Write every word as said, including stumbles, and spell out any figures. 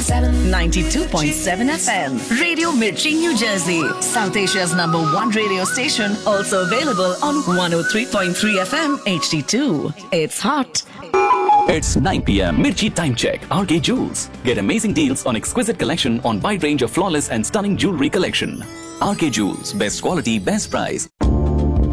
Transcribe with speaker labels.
Speaker 1: seven.
Speaker 2: ninety-two point seven F M. Radio Mirchi, New Jersey. South Asia's number one radio station. Also available on one oh three point three F M H D two. It's hot.
Speaker 3: It's nine p.m. Mirchi Time Check. R K Jewels. Get amazing deals on exquisite collection on wide range of flawless and stunning jewelry collection. R K Jewels. Best quality, best price.